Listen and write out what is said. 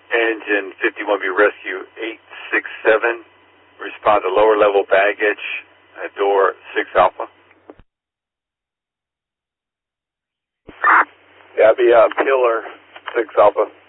Engine 51B Rescue 867. Respond to lower level baggage at door 6 Alpha. Yeah, I'd be Pillar 6 Alpha.